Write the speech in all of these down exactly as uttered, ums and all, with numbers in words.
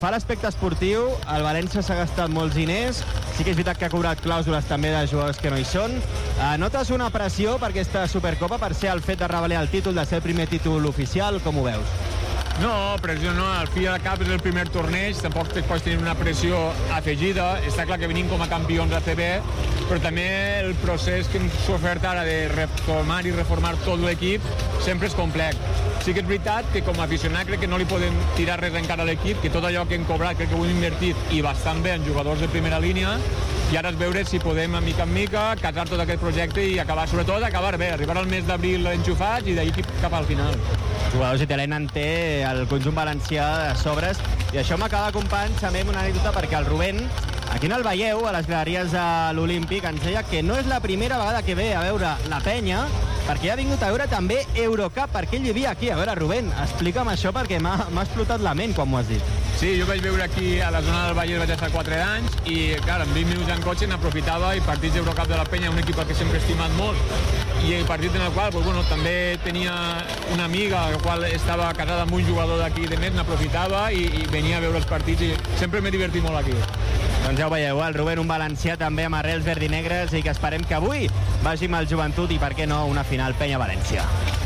Fa l'aspecte esportiu, el València s'ha gastat molts diners, sí que és veritat que ha cobrat clàusules també de jugadors que no hi són. Eh, notes una pressió per aquesta Supercopa, per ser el fet de revelar el títol, de ser el primer títol oficial, com ho veus? No, pressió no, al fi i al cap és el primer torneig, tampoc pots tenir una pressió afegida, està clar que venim com a campions A C B, però també el procés que ens oferta ara de reformar i reformar tot l'equip sempre és complex. Sí que és veritat que com a aficionat crec que no li podem tirar res encara a l'equip, que tot allò que hem cobrat crec que ho hem invertit i bastant bé en jugadors de primera línia, i ara és veure si podem, mica en mica, casar tot aquest projecte i acabar, sobretot, acabar bé, arribar al mes d'abril enxufats i d'ahir cap al final. Jugadors italians en té el conjunt valencià de sobres, i això m'acaba, companys, també amb una anècdota, perquè el Rubén, aquí no el veieu, a les galeries de l'Olímpic, ens deia que no és la primera vegada que ve a veure la penya, perquè ja ha vingut a veure també Eurocup, perquè ell vivia aquí. A veure, Rubén, explica'm això, perquè m'ha explotat la ment quan m'ho has dit. Sí, jo vaig veure aquí a la zona del Vallès, vaig estar quatre anys, i clar, en vint minuts en cotxe n'aprofitava, i partits d'Eurocup de la penya, un equip que sempre he estimat molt, i el partit en el qual pues, bueno, també tenia una amiga la qual estava casada amb un jugador d'aquí de més, n'aprofitava i, i venia a veure els partits, i sempre m'he divertit molt aquí. Doncs ja ho veieu, el Rubén, un valencià també amb arrels verdinegres, i que esperem que avui vagi amb el Joventut i, per què no, una final Penya-València.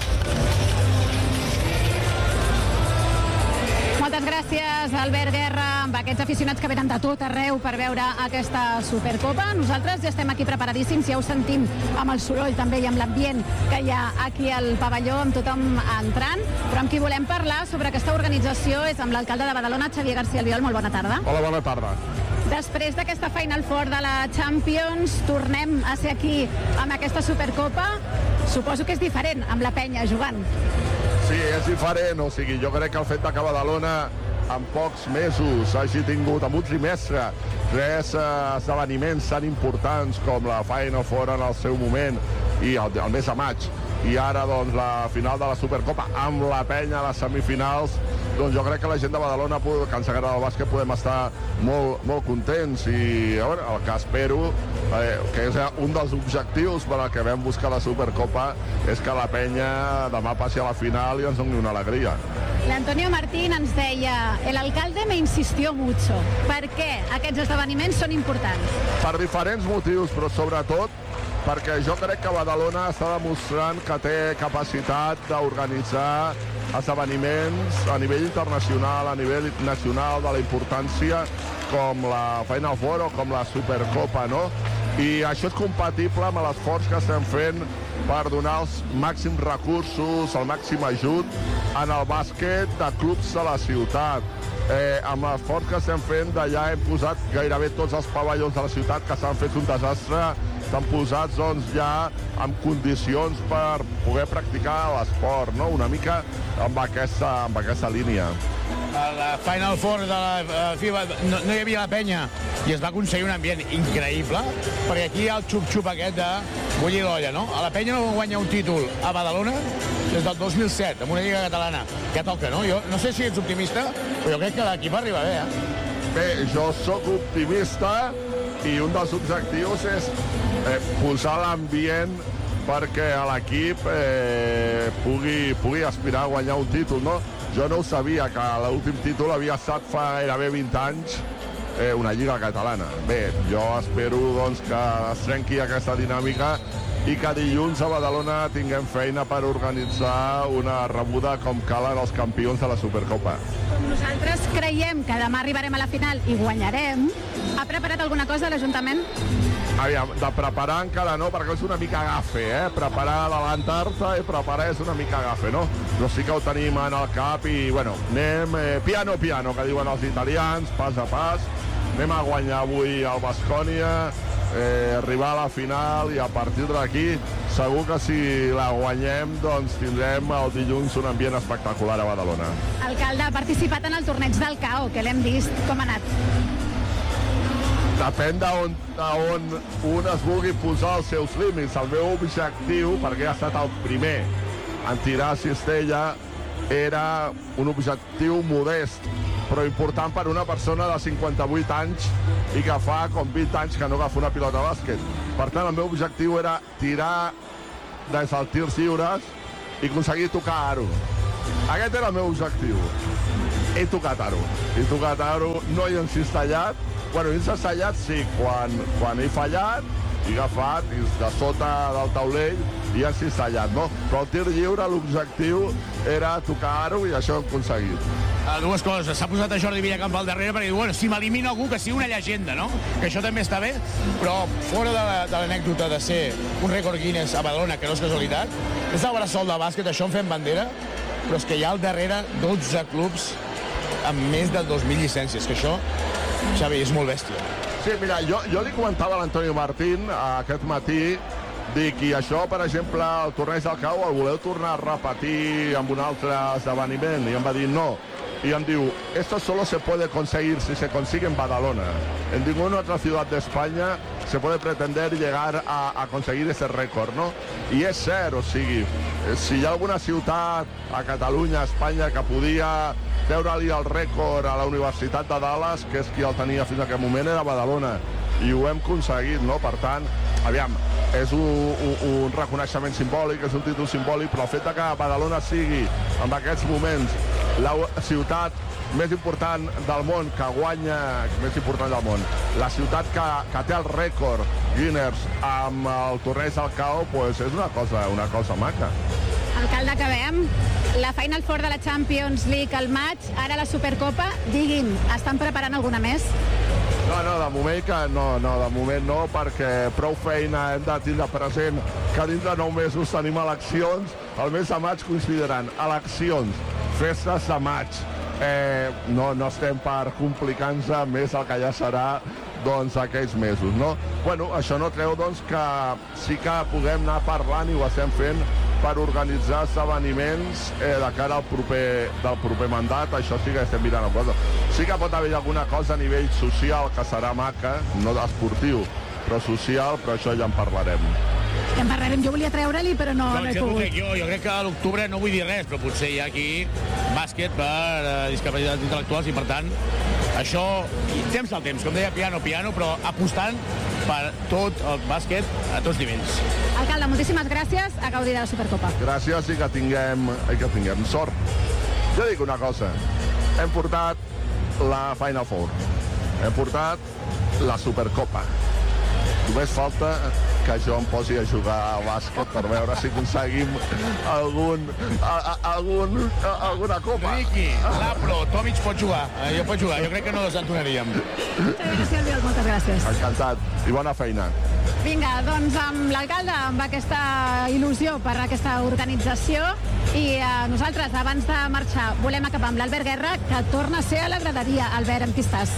Moltes gràcies, Albert Guerra, amb aquests aficionats que venen de tot arreu per veure aquesta Supercopa. Nosaltres ja estem aquí preparadíssims, ja ho sentim amb el soroll també i amb l'ambient que hi ha aquí al pavelló, amb tothom entrant, però amb qui volem parlar sobre aquesta organització és amb l'alcalde de Badalona, Xavier García Albiol. Molt bona tarda. Hola, bona tarda. Després d'aquesta Final Four de la Champions, tornem a ser aquí amb aquesta Supercopa. Suposo que és diferent, amb la penya jugant. Sí, és diferent, o sigui, jo crec que el fet que Badalona en pocs mesos hagi tingut, en un trimestre, tres eh, esdeveniments tan importants com la Final Four en el seu moment i el, el mes de maig, i ara doncs la final de la Supercopa amb la penya a les semifinals, doncs jo crec que la gent de Badalona, que ens agrada el bàsquet, podem estar molt, molt contents, i a veure, el que espero, eh, que és un dels objectius per al que vam buscar la Supercopa, és que la penya demà passi a la final i ens doni una alegria. L'Antonio Martín ens deia, el alcalde me insistió mucho. Per què aquests esdeveniments són importants? Per diferents motius, però sobretot perquè jo crec que Badalona està demostrant que té capacitat d'organitzar esdeveniments a nivell internacional, a nivell nacional, de la importància com la Final Four o com la Supercopa, no? I això és compatible amb l'esforç que estem fent per donar els màxims recursos, el màxim ajut en el bàsquet de clubs de la ciutat. Eh, amb l'esforç que estem fent d'allà hem posat gairebé tots els pavellons de la ciutat, que s'han fet un desastre, estan posats doncs, ja en condicions per poder practicar l'esport, no? Una mica amb aquesta, amb aquesta línia. A la Final Four de la uh, FIBA no, no hi havia la penya i es va aconseguir un ambient increïble, perquè aquí hi ha el xup-xup aquest de bullir l'olla, no? A la penya no guanya un títol a Badalona des del dos mil set, amb una lliga catalana que toca, no? Jo no sé si ets optimista, però jo crec que l'equip arriba bé, eh? Bé, jo sóc optimista i un dels objectius és eh, posar l'ambient perquè l'equip eh, pugui, pugui aspirar a guanyar un títol, no? Jo no ho sabia, que l'últim títol havia estat fa gairebé vint anys, eh, una lliga catalana. Bé, jo espero doncs, que es trenqui aquesta dinàmica i que dilluns a Badalona tinguem feina per organitzar una rebuda com calen els campions de la Supercopa. Com nosaltres creiem que demà arribarem a la final i guanyarem, ha preparat alguna cosa l'Ajuntament? Aviam, de preparar encara no, perquè és una mica agafe, eh? Preparar la lantarta i preparar és una mica agafe, no? Però sí que ho tenim en el cap i, bueno, anem eh, piano piano, que diuen els italians, pas a pas. Anem a guanyar avui el Baskonia, eh, arribar a la final i a partir d'aquí segur que si la guanyem doncs tindrem el dilluns un ambient espectacular a Badalona. Alcalde, ha participat en el torneig del C A O, que l'hem vist. Com ha anat? Depèn d'on on un es vulgui posar els seus límits. El meu objectiu, perquè ha estat el primer en tirar a cistella, era un objectiu modest, però important per una persona de cinquanta-vuit anys i que fa com vint anys que no agafa una pilota de bàsquet. Per tant, el meu objectiu era tirar des dels tirs lliures i aconseguir tocar aro. Aquest era el meu objectiu. he tocat aro. He tocat aro, no hi he encistellat. Bueno, he encistellat sí, quan, quan he fallat, he agafat i de sota del taulell i he encistellat, no? Però el tir lliure, l'objectiu era tocar aro i això ho hem aconseguit. Uh, dues coses. S'ha posat a Jordi Villacamp al darrere perquè diu, bueno, si m'elimina algú que sigui una llegenda, no? Que això també està bé, però fora de l'anècdota de ser un rècord Guinness a Badalona, que no és casualitat, és el bressol de bàsquet, això en fem bandera, però és que hi ha al darrere dotze clubs amb més de dos mil llicències, que això, Xavi, és molt bèstia. Sí, mira, jo, jo li comentava a l'Antonio Martín aquest matí, dic, i això, per exemple, el torneig del Cau, el voleu tornar a repetir amb un altre esdeveniment? I em va dir no. Y em diu, esto solo se puede conseguir si se consigue en Badalona. En ninguna otra ciudad de España se puede pretender llegar a, a conseguir ese récord, no? I és cert, o sigui, si hi ha alguna ciutat a Catalunya, a Espanya, que podia treure-li el rècord a la Universitat de Dallas, que és qui el tenia fins a aquest moment, era Badalona. I ho hem aconseguit, no? Per tant, aviam, és un, un, un reconeixement simbòlic, és un títol simbòlic, però el fet que Badalona sigui, en aquests moments, la ciutat més important del món, que guanya, més important del món, la ciutat que, que té el rècord Guinness amb el torneig del Cau, pues és una cosa, una cosa maca. Alcalde, acabem. La Final Four de la Champions League al maig, ara la Supercopa. Digui'm, estan preparant alguna més? No, no, de moment que no, no, de moment no, perquè prou feina hem de tindre present que dins de nou mesos tenim eleccions. El mes de maig consideraran eleccions, festes de maig. Eh, no, no estem per complicar-nos més el que ja serà doncs, aquells mesos, no? Bueno, això no treu doncs, que sí que puguem anar parlant i ho estem fent per organitzar esdeveniments eh, de cara al proper, del proper mandat. Això sí que estem mirant una cosa. Sí que pot haver alguna cosa a nivell social que serà maca, no esportiu, però social, però això ja en parlarem. Ja en parlarem. Jo volia treure-li, però no, no, no he pogut. Jo, jo crec que a l'octubre no vull dir res, però potser hi ha aquí bàsquet per uh, discapacitats intel·lectuals i, per tant, això, temps al temps, com deia, piano, piano, però apostant per tot el bàsquet a tots nivells. Alcalde, moltíssimes gràcies, a gaudir de la Supercopa. Gràcies i que tinguem, i que tinguem sort. Jo dic una cosa, hem portat la Final Four, hem portat la Supercopa. Només falta que jo em posi a jugar a bàsquet per veure si aconseguim algun, a, a, algun, a, alguna copa. Riqui, Lapro, Tomic pot jugar. Eh, jo pot jugar, jo crec que no desentonaríem. Xavi Albiol, moltes gràcies. Encantat i bona feina. Vinga, doncs amb l'alcalde, amb aquesta il·lusió per aquesta organització, i eh, nosaltres, abans de marxar, volem acabar amb l'Albert Guerra, que torna a ser a la graderia. Albert, amb qui estàs?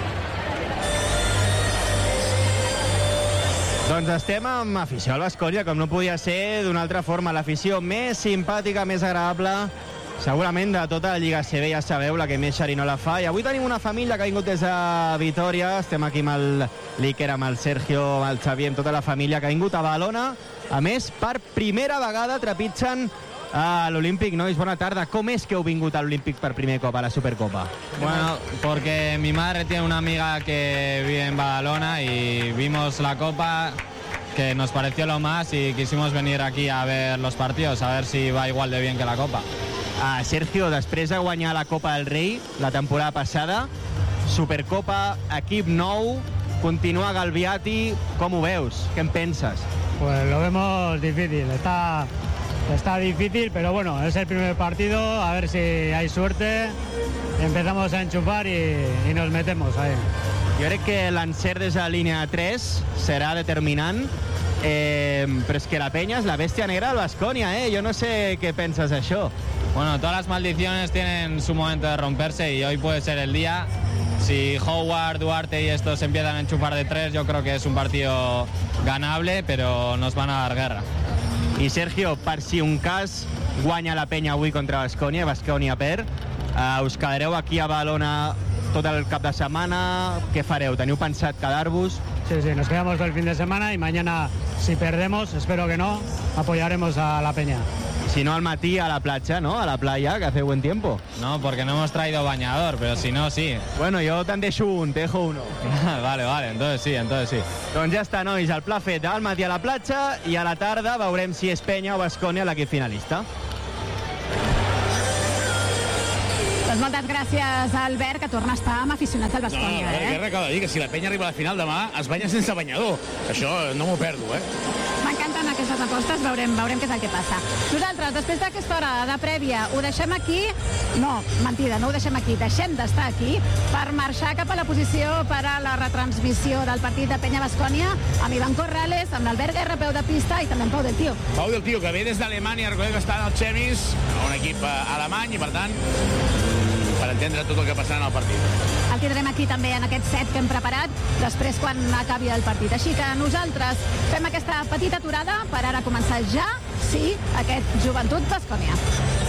Doncs estem amb afició al Baskonia, com no podia ser d'una altra forma. L'afició més simpàtica, més agradable, segurament de tota la Lliga C B, ja sabeu, la que més xerinola fa. I avui tenim una família que ha vingut des de Vitoria. Estem aquí amb el l'Iker, amb el Sergio, amb el Xavier, amb tota la família que ha vingut a Badalona. A més, per primera vegada trepitgen a l'Olímpic. Nois, bona tarda. Com és que heu vingut a l'Olímpic per primer cop, a la Supercopa? Bueno, porque mi madre tiene una amiga que vive en Badalona y vimos la Copa, que nos pareció lo más y quisimos venir aquí a ver los partidos, a ver si va igual de bien que la Copa. Uh, Sergio, després de guanyar la Copa del Rei la temporada passada, Supercopa, equip nou, continua Galviati, com ho veus? Què en penses? Pues lo vemos difícil, está... Está difícil, pero bueno, es el primer partido, a ver si hay suerte, empezamos a enchufar y, y nos metemos ahí. Jo crec que l'encert des de la línia tres serà determinant, eh, però és que la penya és la bèstia negra del Baskonia, eh? Jo no sé què penses d'això. Bueno, todas las maldiciones tienen su momento de romperse y hoy puede ser el día. Si Howard, Duarte y estos empiezan a enchufar de tres, yo creo que es un partido ganable, pero nos van a dar guerra. I Sergio, per si un cas guanya la penya avui contra Baskonia, Baskonia perd, uh, us quedareu aquí a Badalona tot el cap de setmana? Què fareu? Teniu pensat quedar-vos? Sí, sí, nos quedamos todo el fin de semana y mañana, si perdemos, espero que no, apoyaremos a la peña. Si no, al matí a la platja, ¿no? A la playa, que hace buen tiempo. No, porque no hemos traído bañador, pero si no, sí. Bueno, yo te'n deixo un, te dejo uno. Vale, vale, entonces sí, entonces sí. Doncs ja està, nois, el pla fet al matí a la platja i a la tarda veurem si és Penya o Baskonia l'equip finalista. Doncs moltes gràcies, Albert, que torna a estar amb aficionats del No, Baskonia, no, eh? Guerra, cal dir que si la penya arriba a la final demà es banya sense banyador. Això no m'ho perdo, eh? M'encanten aquestes apostes, veurem, veurem què és el que passa. Nosaltres, després d'aquesta hora de prèvia, ho deixem aquí? No, mentida, no ho deixem aquí. Deixem d'estar aquí per marxar cap a la posició per a la retransmissió del partit de Penya Baskonia amb Ivan Corrales, amb l'Albert Guerra, peu de pista, i també amb Pau del Tio. Pau del Tio, que ve des d'Alemanya, recordem que està en el Chemis, un equip alemany, i per tant, per entendre tot el que passarà en el partit. El tindrem aquí també en aquest set que hem preparat després quan acabi el partit. Així que nosaltres fem aquesta petita aturada per ara començar ja, sí, aquest Joventut Baskonia.